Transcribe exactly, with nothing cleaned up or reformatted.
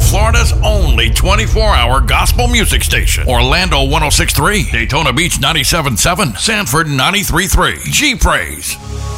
Florida's only twenty-four hour gospel music station. Orlando one oh six point three, Daytona Beach ninety-seven point seven, Sanford ninety-three point three. G Praise.